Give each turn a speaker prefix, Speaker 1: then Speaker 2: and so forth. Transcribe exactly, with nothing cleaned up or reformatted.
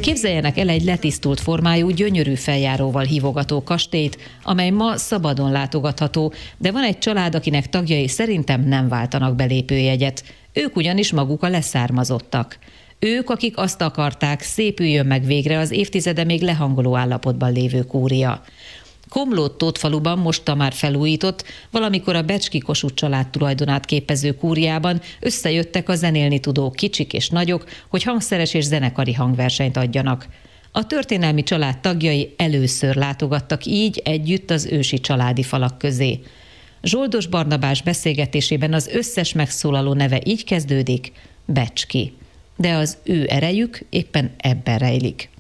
Speaker 1: Képzeljenek el egy letisztult formájú, gyönyörű feljáróval hívogató kastélyt, amely ma szabadon látogatható, de van egy család, akinek tagjai szerintem nem váltanak belépőjegyet. Ők ugyanis maguk a leszármazottak. Ők, akik azt akarták, szépüljön meg végre az évtizede még lehangoló állapotban lévő kúria. Komlód-Tótfaluban most a már felújított, valamikor a Becski Kossuth család tulajdonát képező kúriában összejöttek a zenélni tudó kicsik és nagyok, hogy hangszeres és zenekari hangversenyt adjanak. A történelmi család tagjai először látogattak így együtt az ősi családi falak közé. Zsoldos Barnabás beszélgetésében az összes megszólaló neve így kezdődik: Becski. De az ő erejük éppen ebben rejlik.